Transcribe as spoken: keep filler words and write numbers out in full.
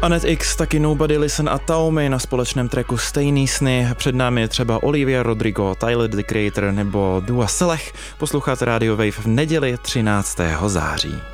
Annette X, taky Nobody Listen a Taomi na společném tracku Stejný sny. Před námi je třeba Olivia Rodrigo, Tyler the Creator nebo Dua Selech. Posloucháte Radio Wave v neděli třináctého září.